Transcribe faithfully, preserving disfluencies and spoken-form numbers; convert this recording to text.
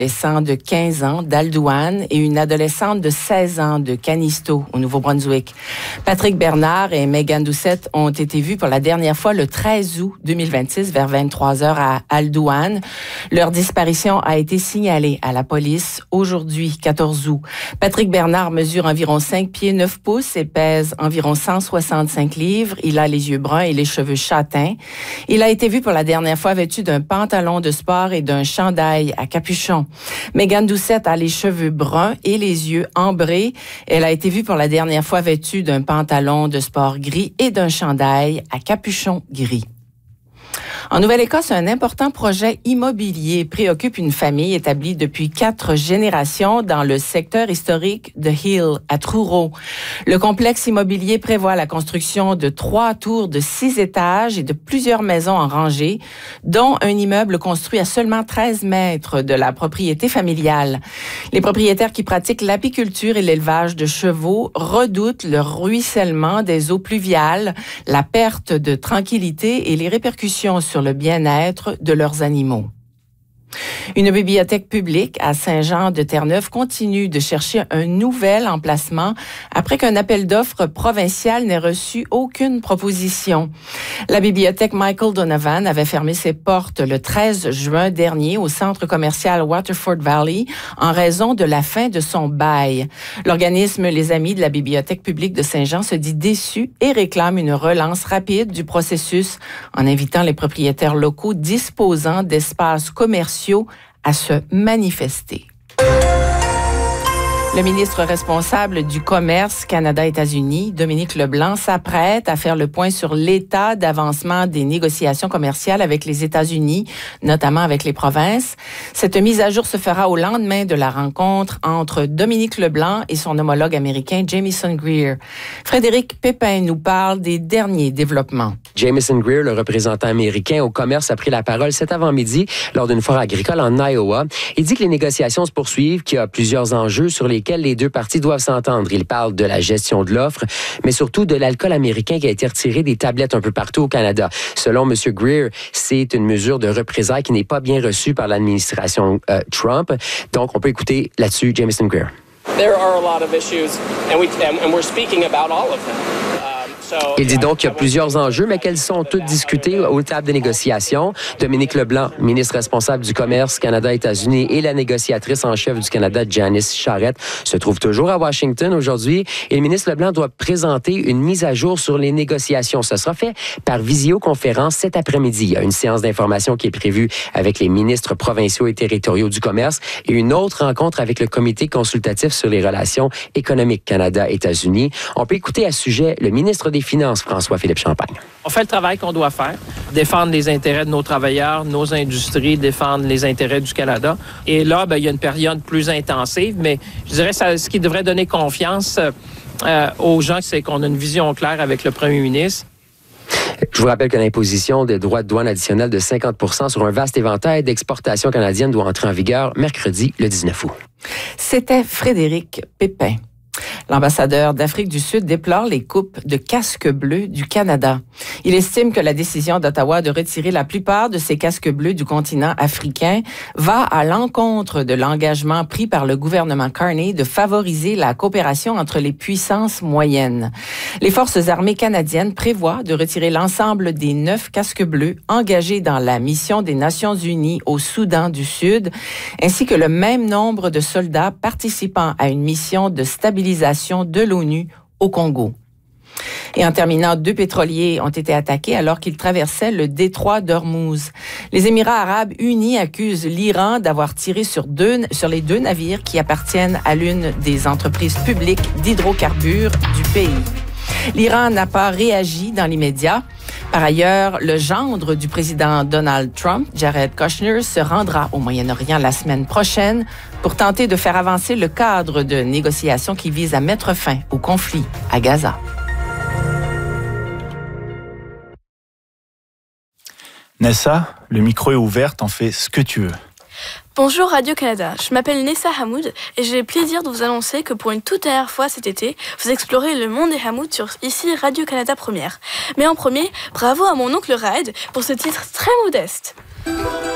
adolescent de quinze ans d'Aldouane et une adolescente de seize ans de Canisto, au Nouveau-Brunswick. Patrick Bernard et Megan Doucette ont été vus pour la dernière fois le treize août deux mille vingt-six vers vingt-trois heures à Aldouane. Leur disparition a été signalée à la police aujourd'hui, quatorze août. Patrick Bernard mesure environ cinq pieds neuf pouces et pèse environ cent soixante-cinq livres. Il a les yeux bruns et les cheveux châtains. Il a été vu pour la dernière fois vêtu d'un pantalon de sport et d'un chandail à capuchon. Megan Doucette a les cheveux bruns et les yeux ambrés. Elle a été vue pour la dernière fois vêtue d'un pantalon de sport gris et d'un chandail à capuchon gris. En Nouvelle-Écosse, un important projet immobilier préoccupe une famille établie depuis quatre générations dans le secteur historique de Hill, à Truro. Le complexe immobilier prévoit la construction de trois tours de six étages et de plusieurs maisons en rangée, dont un immeuble construit à seulement treize mètres de la propriété familiale. Les propriétaires qui pratiquent l'apiculture et l'élevage de chevaux redoutent le ruissellement des eaux pluviales, la perte de tranquillité et les répercussions sur le bien-être de leurs animaux. Une bibliothèque publique à Saint-Jean-de-Terre-Neuve continue de chercher un nouvel emplacement après qu'un appel d'offres provincial n'ait reçu aucune proposition. La bibliothèque Michael Donovan avait fermé ses portes le treize juin dernier au centre commercial Waterford Valley en raison de la fin de son bail. L'organisme Les Amis de la bibliothèque publique de Saint-Jean se dit déçu et réclame une relance rapide du processus en invitant les propriétaires locaux disposant d'espaces commerciaux à se manifester. Le ministre responsable du Commerce Canada-États-Unis, Dominique Leblanc, s'apprête à faire le point sur l'état d'avancement des négociations commerciales avec les États-Unis, notamment avec les provinces. Cette mise à jour se fera au lendemain de la rencontre entre Dominique Leblanc et son homologue américain Jamieson Greer. Frédéric Pépin nous parle des derniers développements. Jamieson Greer, le représentant américain au commerce, a pris la parole cet avant-midi lors d'une foire agricole en Iowa. Il dit que les négociations se poursuivent, qu'il y a plusieurs enjeux sur les lesquels les deux parties doivent s'entendre. Il parle de la gestion de l'offre, mais surtout de l'alcool américain qui a été retiré des tablettes un peu partout au Canada. Selon M. Greer, c'est une mesure de représailles qui n'est pas bien reçue par l'administration euh, Trump. Donc, on peut écouter là-dessus Jamieson Greer. There are a lot of issues, and, we, and we're speaking about all of them. Il dit donc qu'il y a plusieurs enjeux, mais qu'elles sont toutes discutées aux tables de négociation. Dominique Leblanc, ministre responsable du Commerce Canada-États-Unis, et la négociatrice en chef du Canada, Janice Charette, se trouvent toujours à Washington aujourd'hui. Et le ministre Leblanc doit présenter une mise à jour sur les négociations. Ce sera fait par visioconférence cet après-midi. Il y a une séance d'information qui est prévue avec les ministres provinciaux et territoriaux du commerce et une autre rencontre avec le comité consultatif sur les relations économiques Canada-États-Unis. On peut écouter à ce sujet le ministre des Finances, François-Philippe Champagne. On fait le travail qu'on doit faire, défendre les intérêts de nos travailleurs, nos industries, défendre les intérêts du Canada. Et là, ben, il y a une période plus intensive, mais je dirais que ce qui devrait donner confiance euh, aux gens, c'est qu'on a une vision claire avec le premier ministre. Je vous rappelle que l'imposition des droits de douane additionnels de cinquante pour cent sur un vaste éventail d'exportations canadiennes doit entrer en vigueur mercredi le dix-neuf août. C'était Frédéric Pépin. L'ambassadeur d'Afrique du Sud déplore les coupes de casques bleus du Canada. Il estime que la décision d'Ottawa de retirer la plupart de ces casques bleus du continent africain va à l'encontre de l'engagement pris par le gouvernement Carney de favoriser la coopération entre les puissances moyennes. Les forces armées canadiennes prévoient de retirer l'ensemble des neuf casques bleus engagés dans la mission des Nations unies au Soudan du Sud, ainsi que le même nombre de soldats participant à une mission de stabilisation de l'ONU au Congo. Et en terminant, deux pétroliers ont été attaqués alors qu'ils traversaient le détroit d'Ormuz. Les Émirats arabes unis accusent l'Iran d'avoir tiré sur, deux, sur les deux navires qui appartiennent à l'une des entreprises publiques d'hydrocarbures du pays. L'Iran n'a pas réagi dans l'immédiat. Par ailleurs, le gendre du président Donald Trump, Jared Kushner, se rendra au Moyen-Orient la semaine prochaine pour tenter de faire avancer le cadre de négociation qui vise à mettre fin au conflit à Gaza. Nessa, le micro est ouvert, t'en fais ce que tu veux. Bonjour Radio-Canada, je m'appelle Nessa Hamoud et j'ai le plaisir de vous annoncer que pour une toute dernière fois cet été, vous explorez le monde des Hamouds sur ici Radio-Canada Première. Mais en premier, bravo à mon oncle Raed pour ce titre très modeste.